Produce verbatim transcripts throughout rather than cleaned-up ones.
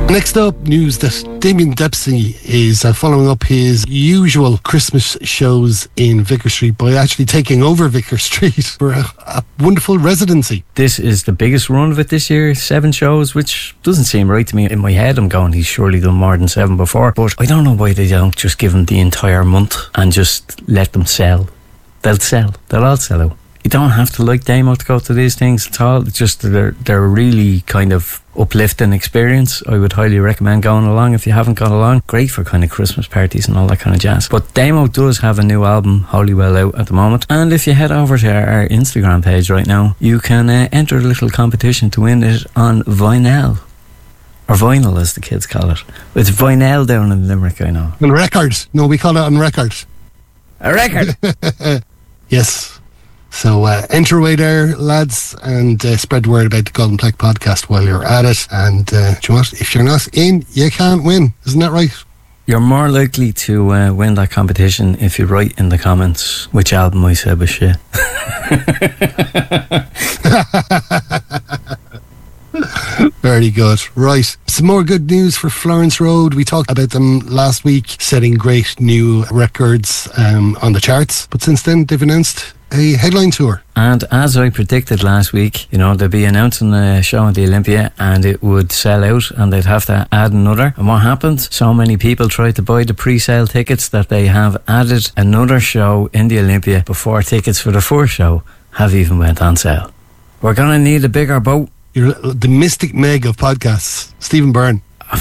Next up, news that Damien Dempsey is uh, following up his usual Christmas shows in Vicar Street by actually taking over Vicar Street for a, a wonderful residency. This is the biggest run of it this year, seven shows, which doesn't seem right to me. In my head, I'm going, he's surely done more than seven before. But I don't know why they don't just give him the entire month and just let them sell. They'll sell. They'll all sell out. You don't have to like Damo to go to these things at all. It's just they're, they're a really kind of uplifting experience. I would highly recommend going along if you haven't gone along. Great for kind of Christmas parties and all that kind of jazz. But Damo does have a new album, Holywell, out at the moment. And if you head over to our Instagram page right now, you can uh, enter a little competition to win it on vinyl. Or vinyl, as the kids call it. It's vinyl down in Limerick, I know. On record. No, we call it on record. A record? Yes. So uh, enter away there, lads, and uh, spread the word about the Golden Plaque podcast while you're at it. And uh, do you know what? If you're not in, you can't win. Isn't that right? You're more likely to uh, win that competition if you write in the comments which album I said was shit. Very good. Right. Some more good news for Florence Road. We talked about them last week, setting great new records um, on the charts. But since then, they've announced a headline tour. And as I predicted last week, you know, they'd be announcing a show at the Olympia and it would sell out and they'd have to add another. And what happened? So many people tried to buy the pre-sale tickets that they have added another show in the Olympia before tickets for the first show have even went on sale. We're going to need a bigger boat. You're the Mystic Meg of podcasts, Stephen Byrne.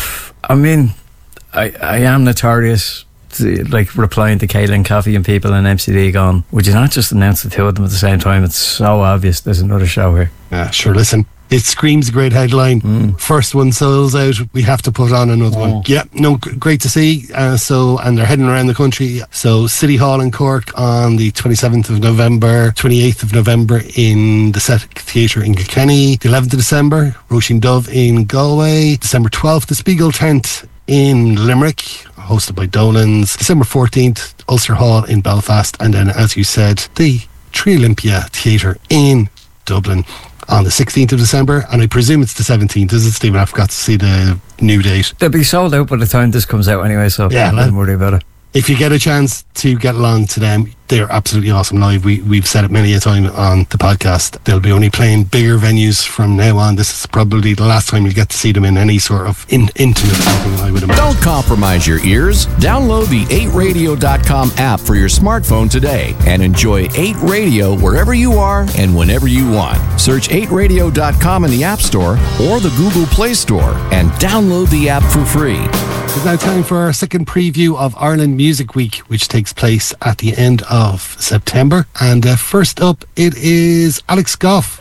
I mean, I, I am notorious, to, like replying to Caitlin Coffey and people in M C D going, would you not just announce the two of them at the same time? It's so obvious there's another show here. Yeah, sure, listen. It screams a great headline. Mm. First one sells out, we have to put on another oh. one. Yeah, no, g- great to see. Uh, so, and they're heading around the country. So, City Hall in Cork on the twenty-seventh of November, twenty-eighth of November in the Celtic Theatre in Kilkenny, the eleventh of December, Roisin Dove in Galway, December twelfth, the Spiegel Tent in Limerick, hosted by Dolan's, December fourteenth, Ulster Hall in Belfast, and then, as you said, the Tri Olympia Theatre in Dublin on the sixteenth of December, and I presume it's the seventeenth, is it, Stephen? I forgot to see the new date. They'll be sold out by the time this comes out anyway, so yeah, I'm not worried about it. If you get a chance to get along to them, they're absolutely awesome live. We, we've said it many a time on the podcast. They'll be only playing bigger venues from now on. This is probably the last time you get to see them in any sort of in, intimate setting, I would imagine. Don't compromise your ears. Download the eight radio dot com app for your smartphone today and enjoy eight Radio wherever you are and whenever you want. Search eight radio dot com in the App Store or the Google Play Store and download the app for free. It's now time for our second preview of Ireland Music Week, which takes place at the end of September. And uh, first up, it is Alex Goff.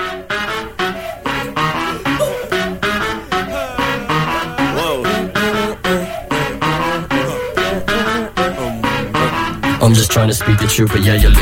I'm just trying to speak the truth, but yeah, you're